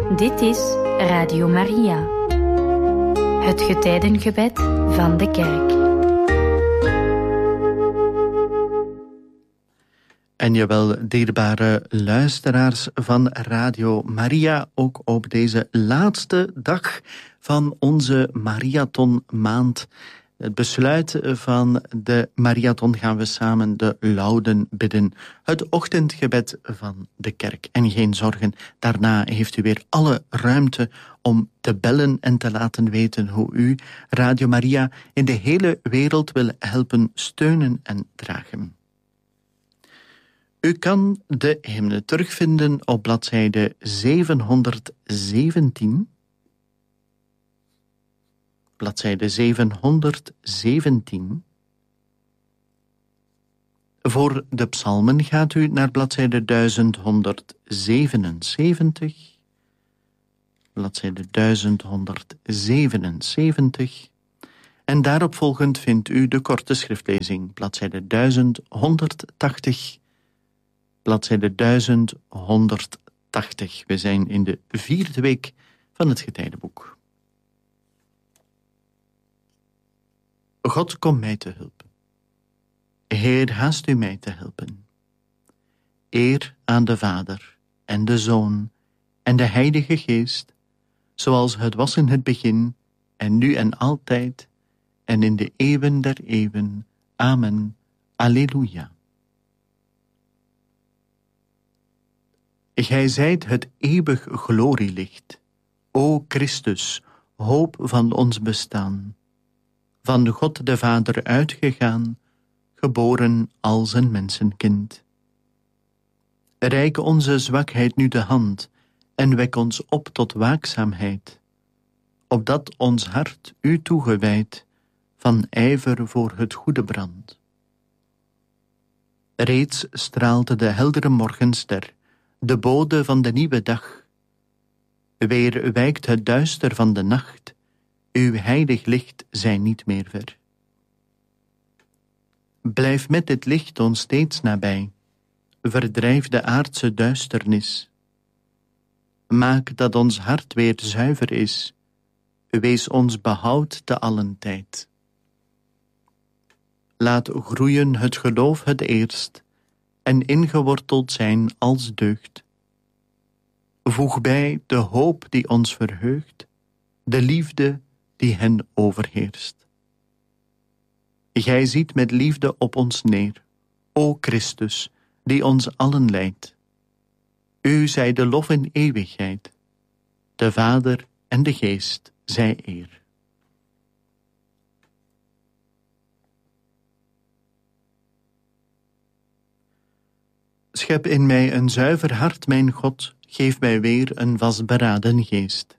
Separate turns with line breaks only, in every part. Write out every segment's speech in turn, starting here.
Dit is Radio Maria, het getijdengebed van de kerk.
En jawel, dierbare luisteraars van Radio Maria, ook op deze laatste dag van onze marathonmaand. Het besluit van de marathon gaan we samen de Lauden bidden. Het ochtendgebed van de kerk. En geen zorgen, daarna heeft u weer alle ruimte om te bellen en te laten weten hoe u Radio Maria in de hele wereld wil helpen steunen en dragen. U kan de hymne terugvinden op bladzijde 717. Bladzijde 717. Voor de psalmen gaat u naar bladzijde 1177. Bladzijde 1177. En daarop volgend vindt u de korte schriftlezing. Bladzijde 1180. Bladzijde 1180. We zijn in de 4e week van het getijdenboek. God, kom mij te hulp. Heer, haast u mij te helpen. Eer aan de Vader en de Zoon en de Heilige Geest, zoals het was in het begin, en nu en altijd, en in de eeuwen der eeuwen. Amen. Alleluia. Gij zijt het eeuwig glorielicht, o Christus, hoop van ons bestaan. Van God de Vader uitgegaan, geboren als een mensenkind. Reik onze zwakheid nu de hand en wek ons op tot waakzaamheid, opdat ons hart u toegewijd van ijver voor het goede brandt. Reeds straalde de heldere morgenster, de bode van de nieuwe dag. Weer wijkt het duister van de nacht, uw heilig licht zij niet meer ver. Blijf met dit licht ons steeds nabij, verdrijf de aardse duisternis. Maak dat ons hart weer zuiver is, wees ons behoud te allen tijd. Laat groeien het geloof het eerst, en ingeworteld zijn als deugd. Voeg bij de hoop die ons verheugt, de liefde die hen overheerst. Gij ziet met liefde op ons neer, o Christus, die ons allen leidt. U zij de lof in eeuwigheid, de Vader en de Geest zij eer. Schep in mij een zuiver hart, mijn God, geef mij weer een vastberaden geest.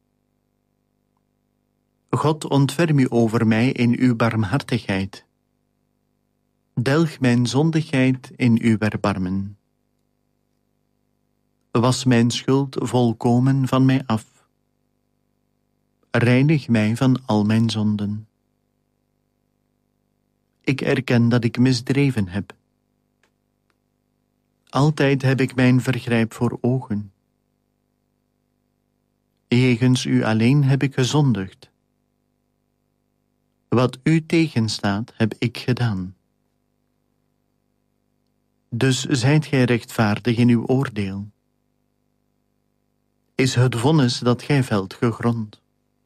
God, ontferm u over mij in uw barmhartigheid. Delg mijn zondigheid in uw erbarmen. Was mijn schuld volkomen van mij af. Reinig mij van al mijn zonden. Ik erken dat ik misdreven heb. Altijd heb ik mijn vergrijp voor ogen. Jegens u alleen heb ik gezondigd. Wat u tegenstaat, heb ik gedaan. Dus zijt gij rechtvaardig in uw oordeel. Is het vonnis dat gij velt gegrond.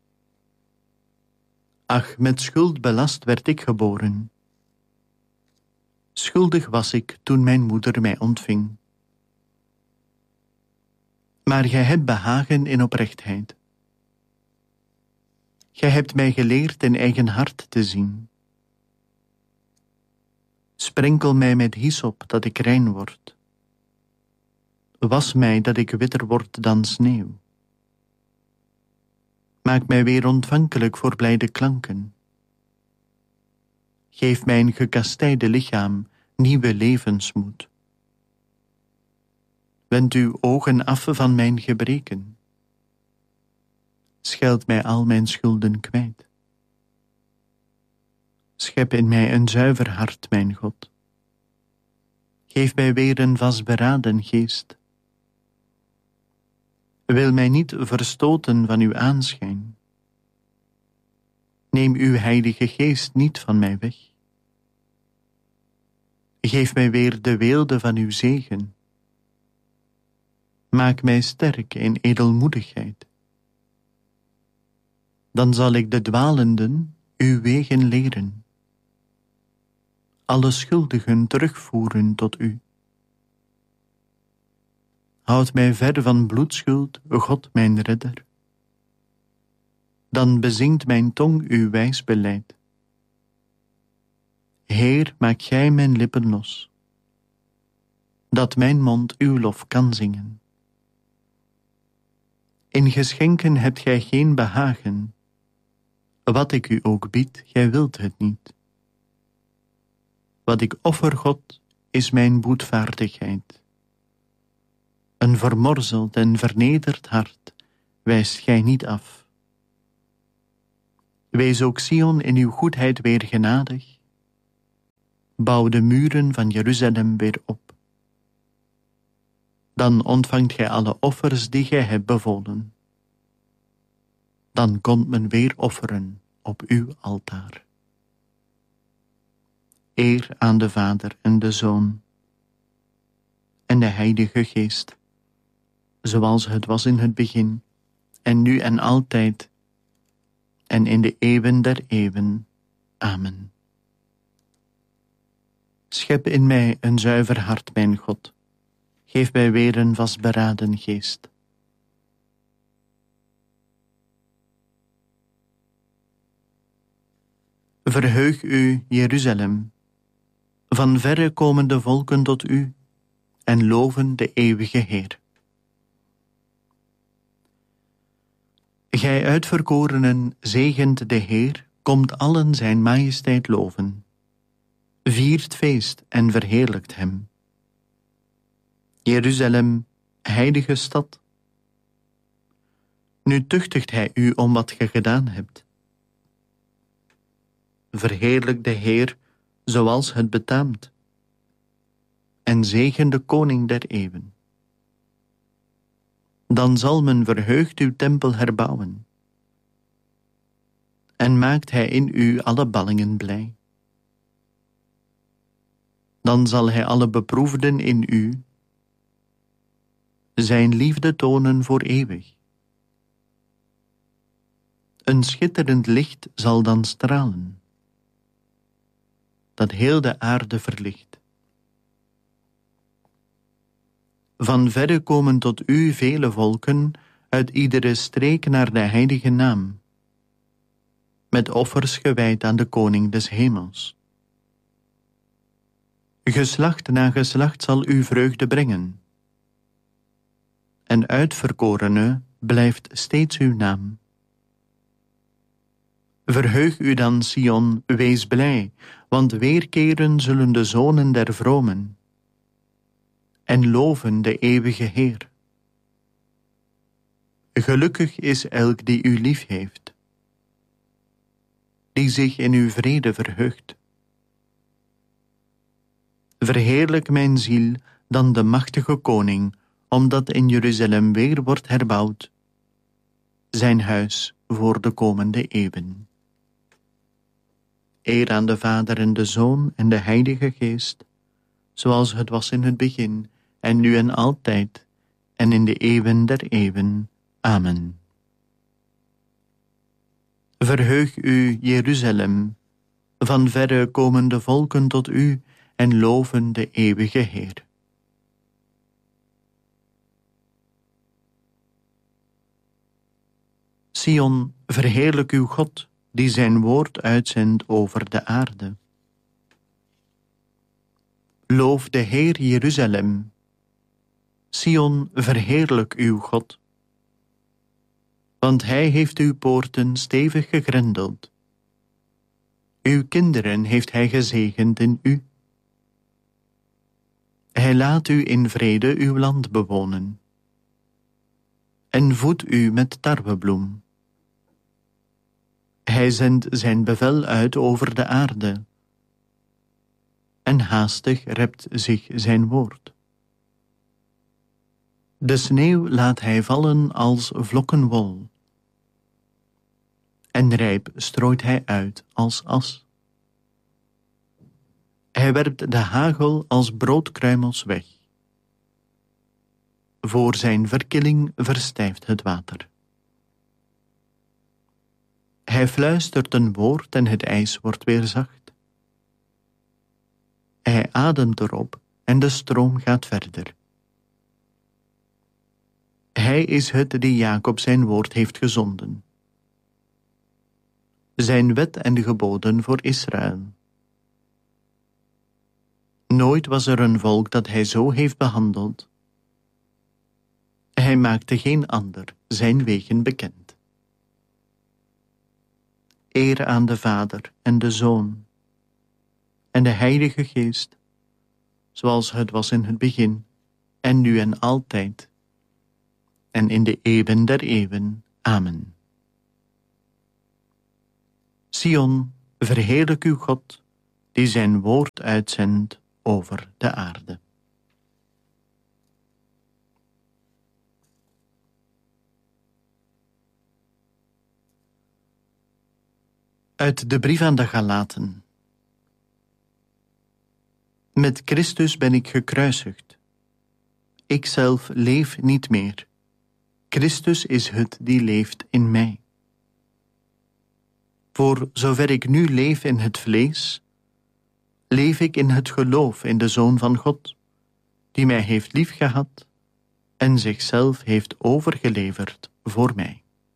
Ach, met schuld belast werd ik geboren. Schuldig was ik toen mijn moeder mij ontving. Maar gij hebt behagen in oprechtheid. Gij hebt mij geleerd in eigen hart te zien. Sprenkel mij met hyssop, dat ik rein word. Was mij, dat ik witter word dan sneeuw. Maak mij weer ontvankelijk voor blijde klanken. Geef mijn gekastijde lichaam nieuwe levensmoed. Wend uw ogen af van mijn gebreken. Scheld mij al mijn schulden kwijt. Schep in mij een zuiver hart, mijn God. Geef mij weer een vastberaden geest. wil mij niet verstoten van uw aanschijn. Neem uw Heilige Geest niet van mij weg. Geef mij weer de weelde van uw zegen. Maak mij sterk in edelmoedigheid. Dan zal ik de dwalenden uw wegen leren. Alle schuldigen terugvoeren tot u. Houd mij ver van bloedschuld, God mijn redder. Dan bezingt mijn tong uw wijs beleid. Heer, maak gij mijn lippen los, dat mijn mond uw lof kan zingen. In geschenken hebt gij geen behagen. Wat ik u ook bied, gij wilt het niet. Wat ik offer God, is mijn boetvaardigheid. Een vermorzeld en vernederd hart wijst gij niet af. Wees ook Sion in uw goedheid weer genadig. Bouw de muren van Jeruzalem weer op. Dan ontvangt gij alle offers die gij hebt bevolen. Dan komt men weer offeren op uw altaar. Eer aan de Vader en de Zoon en de Heilige Geest, zoals het was in het begin, en nu en altijd, en in de eeuwen der eeuwen. Amen. Schep in mij een zuiver hart, mijn God. Geef mij weer een vastberaden geest. Verheug u, Jeruzalem. Van verre komen de volken tot u en loven de eeuwige Heer. Gij uitverkorenen, zegent de Heer, komt allen zijn majesteit loven. Viert feest en verheerlijkt hem. Jeruzalem, heilige stad. Nu tuchtigt hij u om wat ge gedaan hebt. Verheerlijk de Heer zoals het betaamt. En zegen de koning der eeuwen. Dan zal men verheugd uw tempel herbouwen. En maakt hij in u alle ballingen blij. Dan zal hij alle beproefden in u zijn liefde tonen voor eeuwig. Een schitterend licht zal dan stralen, dat heel de aarde verlicht. Van verre komen tot u vele volken, uit iedere streek naar de heilige naam, met offers gewijd aan de koning des hemels. Geslacht na geslacht zal u vreugde brengen, en uitverkorene blijft steeds uw naam. Verheug u dan, Sion, wees blij, want weerkeren zullen de zonen der vromen, en loven de eeuwige Heer. Gelukkig is elk die u lief heeft, die zich in uw vrede verheugt. Verheerlijk mijn ziel dan de machtige koning, omdat in Jeruzalem weer wordt herbouwd, zijn huis voor de komende eeuwen. Eer aan de Vader en de Zoon en de Heilige Geest, zoals het was in het begin, en nu en altijd, en in de eeuwen der eeuwen. Amen. Verheug u, Jeruzalem, van verre komen de volken tot u en loven de eeuwige Heer. Sion, verheerlijk uw God, die zijn woord uitzendt over de aarde. Loof de Heer, Jeruzalem. Sion, verheerlijk uw God. Want hij heeft uw poorten stevig gegrendeld. Uw kinderen heeft hij gezegend in u. Hij laat u in vrede uw land bewonen. En voedt u met tarwebloem. Hij zendt zijn bevel uit over de aarde. En haastig rept zich zijn woord. De sneeuw laat hij vallen als vlokken wol, en rijp strooit hij uit als as. Hij werpt de hagel als broodkruimels weg. Voor zijn verkilling verstijft het water. Hij fluistert een woord en het ijs wordt weer zacht. Hij ademt erop en de stroom gaat verder. Hij is het die Jacob zijn woord heeft gezonden. Zijn wet en geboden voor Israël. Nooit was er een volk dat hij zo heeft behandeld. Hij maakte geen ander zijn wegen bekend. Eer aan de Vader en de Zoon en de Heilige Geest, zoals het was in het begin, en nu en altijd, en in de eeuwen der eeuwen. Amen. Sion, verheerlijk uw God, die zijn woord uitzendt over de aarde. Uit de brief aan de Galaten. Met Christus ben ik gekruisigd. Ikzelf leef niet meer. Christus is het die leeft in mij. Voor zover ik nu leef in het vlees, leef ik in het geloof in de Zoon van God, die mij heeft liefgehad en zichzelf heeft overgeleverd voor mij.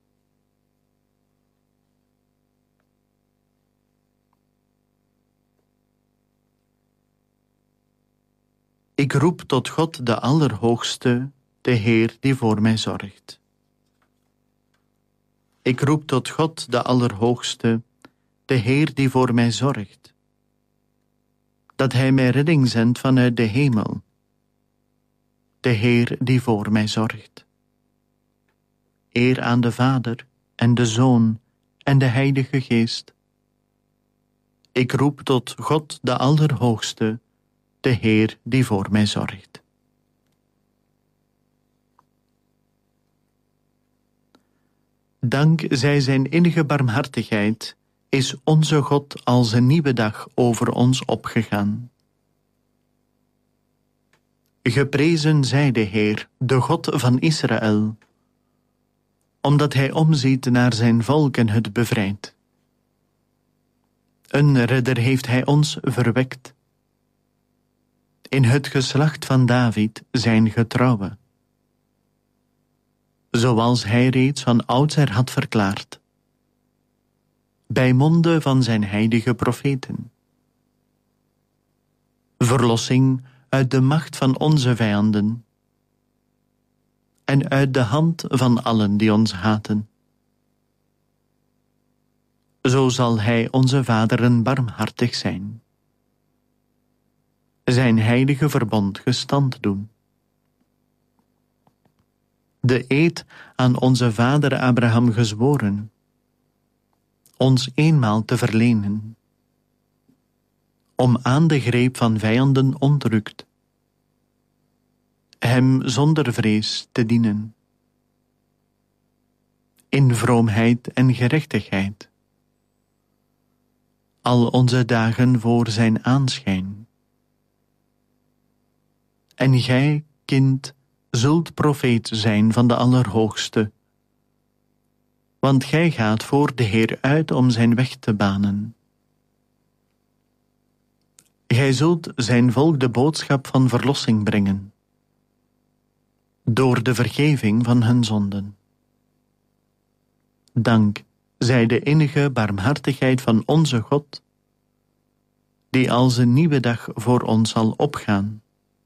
Ik roep tot God de Allerhoogste, de Heer die voor mij zorgt. Ik roep tot God de Allerhoogste, de Heer die voor mij zorgt. Dat Hij mij redding zendt vanuit de hemel. De Heer die voor mij zorgt. Eer aan de Vader en de Zoon en de Heilige Geest. Ik roep tot God de Allerhoogste, de Heer die voor mij zorgt. Dank zij zijn innige barmhartigheid, is onze God als een nieuwe dag over ons opgegaan. Geprezen zij de Heer, de God van Israël, omdat Hij omziet naar zijn volk en het bevrijdt. Een redder heeft Hij ons verwekt. In het geslacht van David zijn getrouwe. Zoals Hij reeds van oudsher had verklaard. Bij monde van zijn heilige profeten. Verlossing uit de macht van onze vijanden. En uit de hand van allen die ons haten. Zo zal Hij onze vaderen barmhartig zijn. Zijn heilige verbond gestand doen. De eed aan onze vader Abraham gezworen, ons eenmaal te verlenen, om aan de greep van vijanden ontrukt, hem zonder vrees te dienen, in vroomheid en gerechtigheid, al onze dagen voor zijn aanschijn. En gij, kind, zult profeet zijn van de Allerhoogste, want gij gaat voor de Heer uit om zijn weg te banen. Gij zult zijn volk de boodschap van verlossing brengen, door de vergeving van hun zonden. Dank zij de innige barmhartigheid van onze God, die als een nieuwe dag voor ons zal opgaan,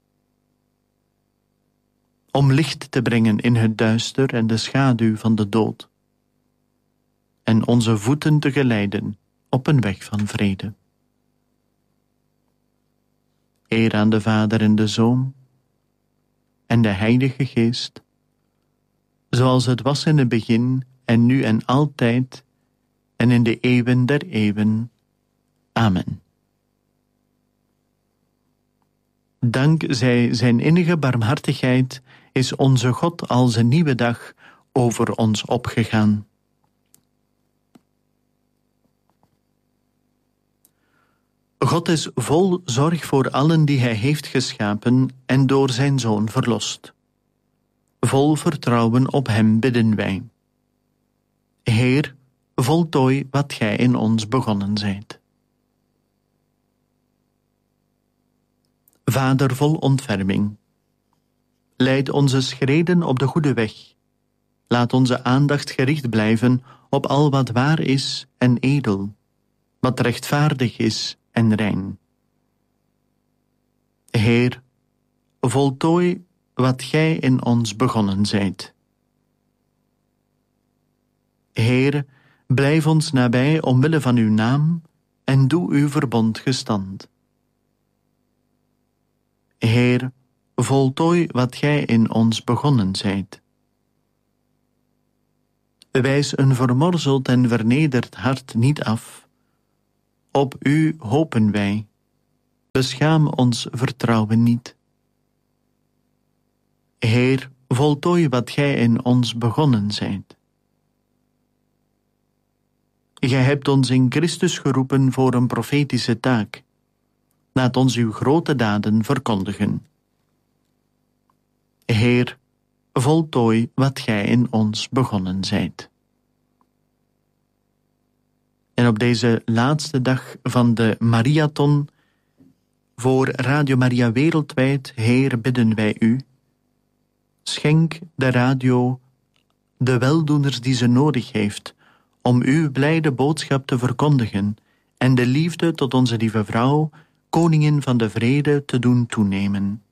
om licht te brengen in het duister en de schaduw van de dood, en onze voeten te geleiden op een weg van vrede. Eer aan de Vader en de Zoon en de Heilige Geest, zoals het was in het begin en nu en altijd en in de eeuwen der eeuwen. Amen. Dankzij zijn innige barmhartigheid is onze God als een nieuwe dag over ons opgegaan. God is vol zorg voor allen die hij heeft geschapen en door zijn Zoon verlost. Vol vertrouwen op hem bidden wij. Heer, voltooi wat gij in ons begonnen zijt. Vader vol ontferming, leid onze schreden op de goede weg. Laat onze aandacht gericht blijven op al wat waar is en edel, wat rechtvaardig is en rein. Heer, voltooi wat gij in ons begonnen zijt. Heer, blijf ons nabij omwille van uw naam en doe uw verbond gestand. Heer, voltooi wat gij in ons begonnen zijt. Wijs een vermorzeld en vernederd hart niet af. Op u hopen wij. Beschaam ons vertrouwen niet. Heer, voltooi wat gij in ons begonnen zijt. Gij hebt ons in Christus geroepen voor een profetische taak. Laat ons uw grote daden verkondigen. Heer, voltooi wat gij in ons begonnen zijt. En op deze laatste dag van de Mariathon, voor Radio Maria wereldwijd, Heer, bidden wij u. Schenk de radio de weldoeners die ze nodig heeft, om uw blijde boodschap te verkondigen en de liefde tot onze lieve vrouw, koningin van de vrede, te doen toenemen.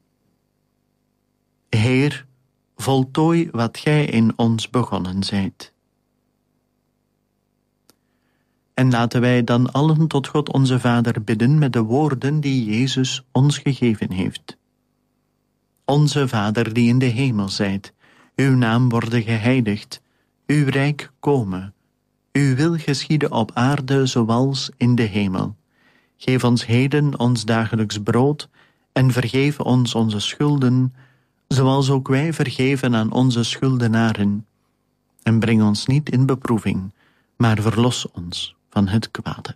Heer, voltooi wat gij in ons begonnen zijt. En laten wij dan allen tot God onze Vader bidden met de woorden die Jezus ons gegeven heeft. Onze Vader die in de hemel zijt, uw naam worden geheiligd, uw rijk komen, uw wil geschieden op aarde zoals in de hemel. Geef ons heden ons dagelijks brood en vergeef ons onze schulden, zoals ook wij vergeven aan onze schuldenaren. En breng ons niet in beproeving, maar verlos ons van het kwade.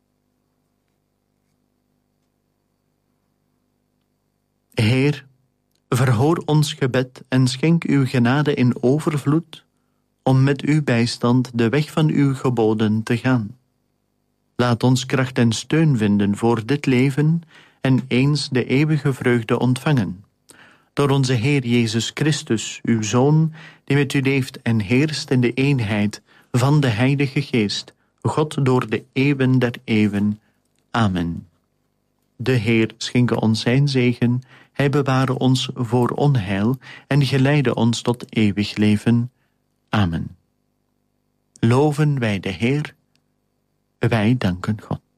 Heer, verhoor ons gebed en schenk uw genade in overvloed, om met uw bijstand de weg van uw geboden te gaan. Laat ons kracht en steun vinden voor dit leven en eens de eeuwige vreugde ontvangen. Door onze Heer Jezus Christus, uw Zoon, die met u leeft en heerst in de eenheid van de Heilige Geest, God door de eeuwen der eeuwen. Amen. De Heer schenke ons zijn zegen, hij beware ons voor onheil en geleide ons tot eeuwig leven. Amen. Loven wij de Heer, wij danken God.